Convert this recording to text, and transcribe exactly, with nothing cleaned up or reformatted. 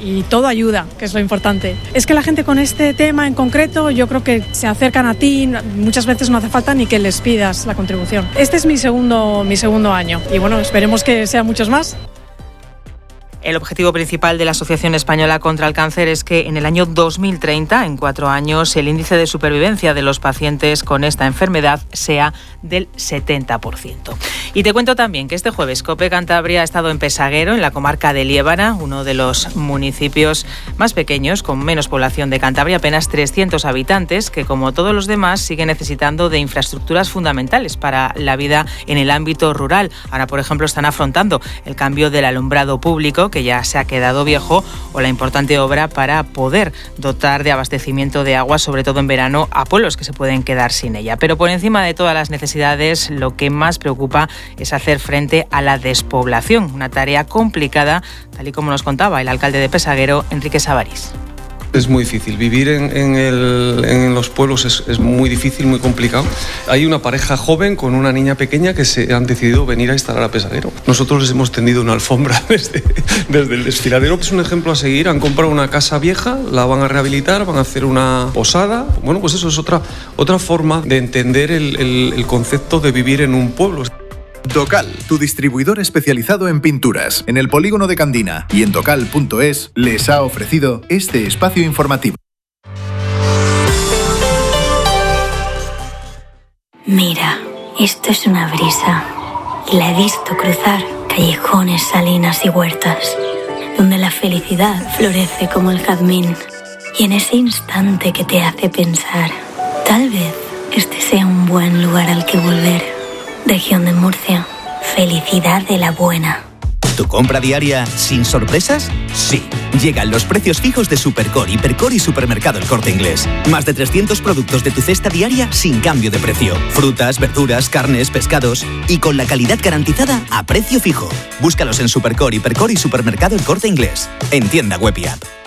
y todo ayuda, que es lo importante. Es que la gente con este tema en concreto, yo creo que se acercan a ti, muchas veces no hace falta ni que les pidas la contribución. Este es mi segundo, mi segundo año y bueno, esperemos que sean muchos más. El objetivo principal de la Asociación Española contra el Cáncer es que en el año dos mil treinta, en cuatro años, el índice de supervivencia de los pacientes con esta enfermedad sea del setenta por ciento. Y te cuento también que este jueves COPE Cantabria ha estado en Pesaguero, en la comarca de Liébana, uno de los municipios más pequeños, con menos población de Cantabria, apenas trescientos habitantes, que como todos los demás sigue necesitando de infraestructuras fundamentales para la vida en el ámbito rural. Ahora, por ejemplo, están afrontando el cambio del alumbrado público, que ya se ha quedado viejo, o la importante obra para poder dotar de abastecimiento de agua, sobre todo en verano, a pueblos que se pueden quedar sin ella. Pero por encima de todas las necesidades, lo que más preocupa es hacer frente a la despoblación, una tarea complicada, tal y como nos contaba el alcalde de Pesaguero, Enrique Sabarís. Es muy difícil, vivir en, en, el, en los pueblos es, es muy difícil, muy complicado. Hay una pareja joven con una niña pequeña que se han decidido venir a instalar a Pesaguero. Nosotros les hemos tendido una alfombra desde, desde el desfiladero. Es un ejemplo a seguir, han comprado una casa vieja, la van a rehabilitar, van a hacer una posada. Bueno, pues eso es otra, otra forma de entender el, el, el concepto de vivir en un pueblo. Docal, tu distribuidor especializado en pinturas, en el polígono de Candina y en docal punto es, les ha ofrecido este espacio informativo. Mira, esto es una brisa y la he visto cruzar callejones, salinas y huertas, donde la felicidad florece como el jazmín. Y en ese instante que te hace pensar, tal vez este sea un buen lugar al que volver. Región de Murcia. Felicidad de la buena. ¿Tu compra diaria sin sorpresas? Sí. Llegan los precios fijos de Supercore, Hipercore y Supermercado El Corte Inglés. Más de trescientos productos de tu cesta diaria sin cambio de precio. Frutas, verduras, carnes, pescados y con la calidad garantizada a precio fijo. Búscalos en Supercore, Hipercore y Supermercado El Corte Inglés. En tienda web y app.